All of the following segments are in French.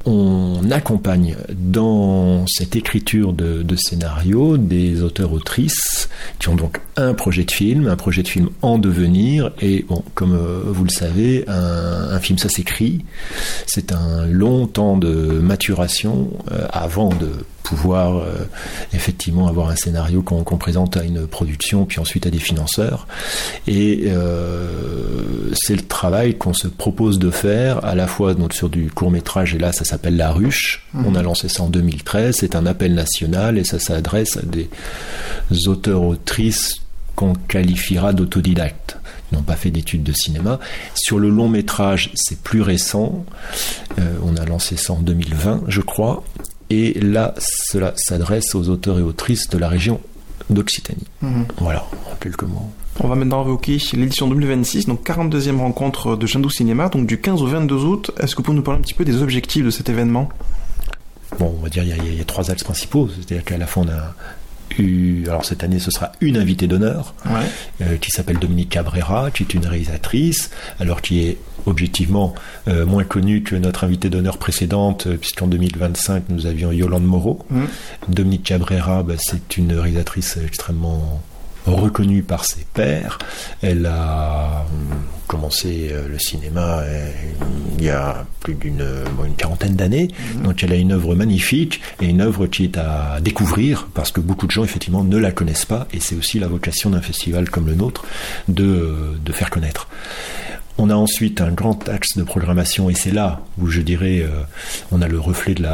on accompagne dans cette écriture de scénario des auteurs-autrices qui ont donc un projet de film en devenir. Et bon, comme vous le savez, un film, ça s'écrit. C'est un long temps de maturation avant de pouvoir effectivement avoir un scénario qu'on présente à une production, puis ensuite à des financeurs. Et c'est le travail qu'on se propose de faire, à la fois donc, sur du court-métrage, et là ça s'appelle La Ruche. On a lancé ça en 2013, c'est un appel national, et ça s'adresse à des auteurs-autrices qu'on qualifiera d'autodidactes. Ils n'ont pas fait d'études de cinéma. Sur le long métrage, c'est plus récent. On a lancé ça en 2020, je crois. Et là, cela s'adresse aux auteurs et autrices de la région d'Occitanie. Voilà, en quelques mots. On va maintenant évoquer l'édition 2026, donc 42e rencontre de Jandou Cinéma, donc du 15 au 22 août. Est-ce que vous pouvez nous parler un petit peu des objectifs de cet événement ? Bon, on va dire il y a 3 axes principaux. C'est-à-dire qu'à la fois, on a alors cette année ce sera une invitée d'honneur qui s'appelle Dominique Cabrera, qui est une réalisatrice, alors qui est objectivement moins connue que notre invitée d'honneur précédente, puisqu'en 2025 nous avions Yolande Moreau. Dominique Cabrera, c'est une réalisatrice extrêmement reconnue par ses pairs. Elle a commencé le cinéma il y a plus d'une quarantaine d'années. Donc elle a une œuvre magnifique et une œuvre qui est à découvrir parce que beaucoup de gens effectivement ne la connaissent pas, et c'est aussi la vocation d'un festival comme le nôtre de faire connaître. On a ensuite un grand axe de programmation, et c'est là où je dirais on a le reflet de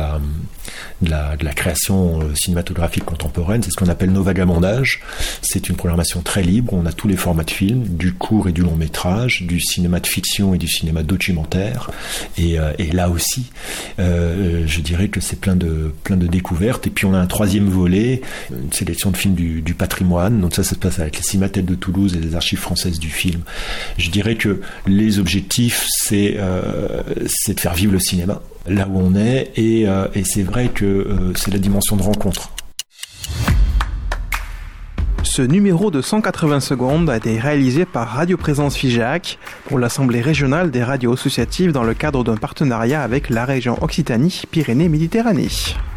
la création cinématographique contemporaine. C'est ce qu'on appelle nos vagabondages. C'est une programmation très libre. On a tous les formats de films, du court et du long métrage, du cinéma de fiction et du cinéma documentaire. Et là aussi, je dirais que c'est plein de découvertes. Et puis on a un troisième volet, une sélection de films du patrimoine. Donc ça se passe avec la Cinémathèque de Toulouse et les Archives françaises du film. Je dirais que les objectifs, c'est de faire vivre le cinéma là où on est, et c'est vrai que c'est la dimension de rencontre. Ce numéro de 180 secondes a été réalisé par Radio Présence Figeac pour l'Assemblée régionale des radios associatives dans le cadre d'un partenariat avec la région Occitanie-Pyrénées-Méditerranée.